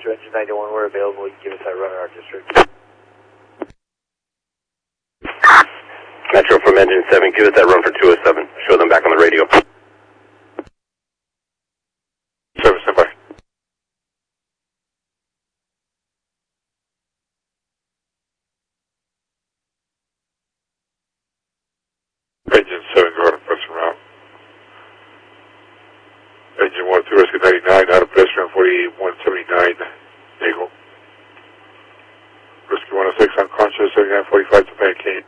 Metro Engine 91, we're available. You can give us that run in our district. Metro from Engine 7, give us that run for 207. Show them back on the radio. Service, standby. Engine 7, go ahead and press around. Engine 1, 2, rescue 99, out of pedestrian 48-179, Eagle. Rescue 106, unconscious, 7945 to barricade.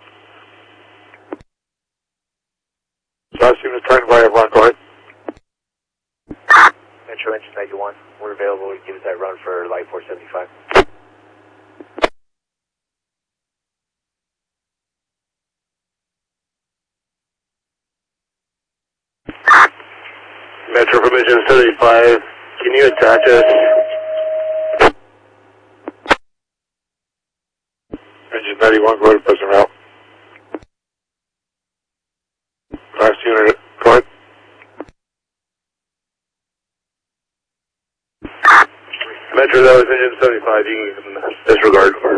Last unit trying via Ron, go ahead. Metro Engine 91, we're available. You can give us that run for Light 475. Metro from Engine 75, can you attach us? Engine 91, go ahead and press around. Last unit, go ahead. Metro, that was Engine 75, you can disregard.